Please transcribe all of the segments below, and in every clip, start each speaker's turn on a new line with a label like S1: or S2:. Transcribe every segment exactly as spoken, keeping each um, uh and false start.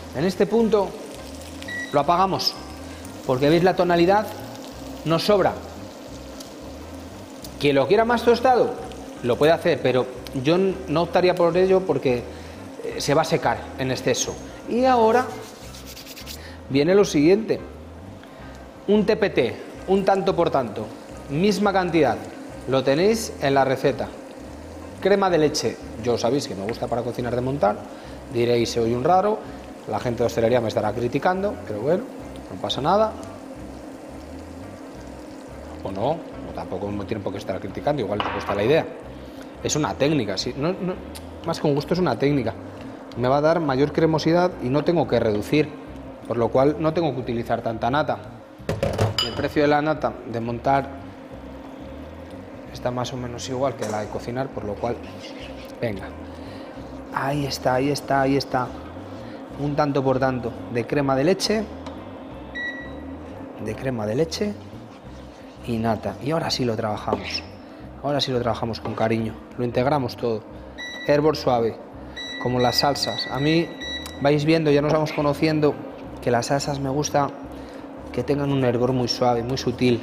S1: En este punto lo apagamos, porque veis la tonalidad, nos sobra. Quien lo quiera más tostado, lo puede hacer, pero yo no optaría por ello porque se va a secar en exceso. Y ahora viene lo siguiente, un T P T, un tanto por tanto, misma cantidad, lo tenéis en la receta. Crema de leche, yo sabéis que me gusta para cocinar de montar, diréis soy un raro, la gente de hostelería me estará criticando, pero bueno, no pasa nada. O no, o tampoco me tienen por qué estar criticando, igual les gusta la idea. Es una técnica, sí, no, no, más que un gusto es una técnica. Me va a dar mayor cremosidad y no tengo que reducir, por lo cual no tengo que utilizar tanta nata. El precio de la nata de montar está más o menos igual que la de cocinar, por lo cual, venga, ahí está, ahí está, ahí está, un tanto por tanto de crema de leche, de crema de leche y nata, y ahora sí lo trabajamos, ahora sí lo trabajamos con cariño, lo integramos todo, hervor suave, como las salsas. A mí, vais viendo, ya nos vamos conociendo, que las salsas me gusta que tengan un hervor muy suave, muy sutil.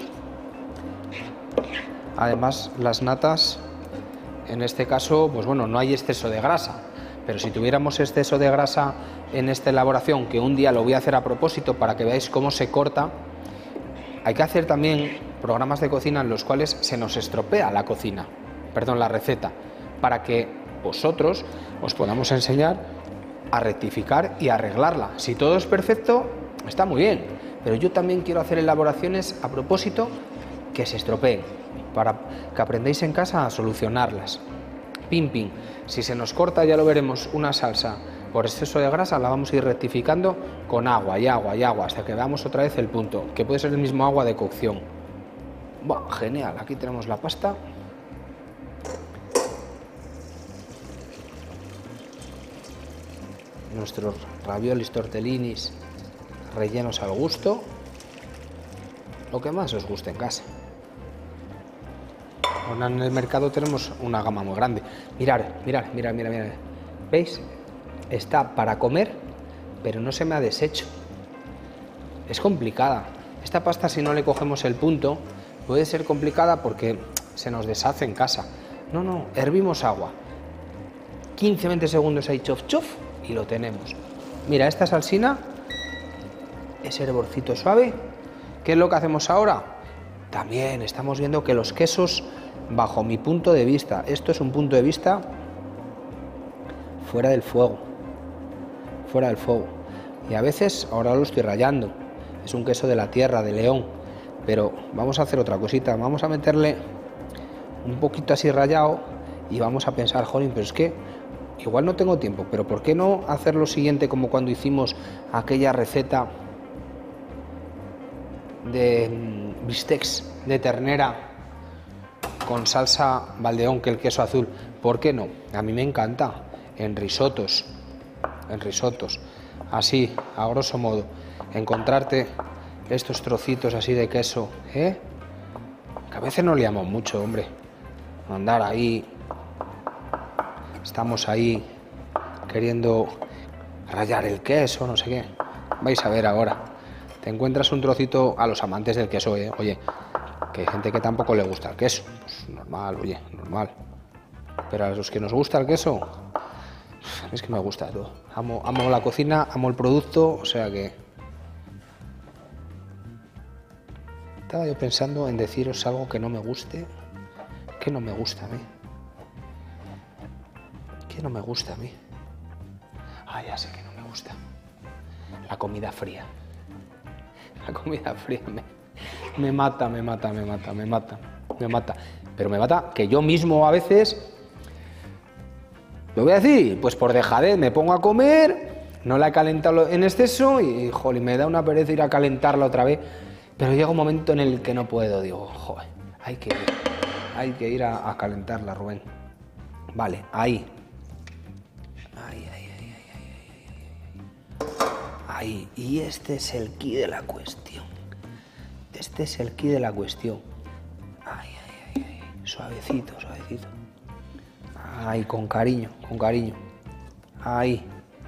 S1: Además, las natas, en este caso, pues bueno, no hay exceso de grasa, pero si tuviéramos exceso de grasa en esta elaboración, que un día lo voy a hacer a propósito para que veáis cómo se corta, hay que hacer también programas de cocina en los cuales se nos estropea la cocina, perdón, la receta, para que vosotros os podamos enseñar a rectificar y arreglarla. Si todo es perfecto, está muy bien, pero yo también quiero hacer elaboraciones a propósito que se estropeen, para que aprendáis en casa a solucionarlas. Pim, pim. Si se nos corta, ya lo veremos, una salsa por exceso de grasa, la vamos a ir rectificando con agua y agua y agua, hasta que veamos otra vez el punto, que puede ser el mismo agua de cocción. Buah, genial, aquí tenemos la pasta. Nuestros raviolis, tortellinis, rellenos al gusto, lo que más os guste en casa. Ahora en el mercado tenemos una gama muy grande. Mirad, mirad, mirad, mirad, mirad. ¿Veis? Está para comer, pero no se me ha deshecho. Es complicada. Esta pasta, si no le cogemos el punto, puede ser complicada porque se nos deshace en casa. No, no, hervimos agua. quince a veinte segundos ahí, chof, chof, y lo tenemos. Mira, esta salsina, ese hervorcito suave. ¿Qué es lo que hacemos ahora? También estamos viendo que los quesos, bajo mi punto de vista, esto es un punto de vista fuera del fuego, fuera del fuego. Y a veces, ahora lo estoy rallando, es un queso de la tierra, de León, pero vamos a hacer otra cosita, vamos a meterle un poquito así rallado y vamos a pensar, jolín, pero es que igual no tengo tiempo, pero ¿por qué no hacer lo siguiente como cuando hicimos aquella receta de bistecs de ternera con salsa Valdeón, que el queso azul? ¿Por qué no? A mí me encanta, en risotos, en risotos, así, a grosso modo, encontrarte estos trocitos así de queso, ¿eh? Que a veces no liamos mucho, hombre, andar ahí, estamos ahí queriendo rallar el queso, no sé qué. Vais a ver ahora, te encuentras un trocito, a los amantes del queso, ¿eh? Oye, que hay gente que tampoco le gusta el queso, pues normal, oye, normal. Pero a los que nos gusta el queso, es que me gusta todo. Amo, amo la cocina, amo el producto, o sea que... Estaba yo pensando en deciros algo que no me guste, que no me gusta a mí. Que no me gusta a mí. Ah, ya sé que no me gusta. La comida fría. La comida fría me, me mata, me mata, me mata, me mata, me mata. Pero me mata que yo mismo a veces, lo voy a decir, pues por dejadez me pongo a comer, no la he calentado en exceso y, jolín, me da una pereza ir a calentarla otra vez. Pero llega un momento en el que no puedo, digo, joder, hay que ir, hay que ir a, a calentarla, Rubén. Vale, ahí. Ahí, ahí, ahí, ahí, ahí, ahí, ahí. Y este es el quid de la cuestión. Este es el quid de la cuestión. Ay, ay, ay, ay. Suavecito, suavecito. Ay, con cariño, con cariño. Ahí.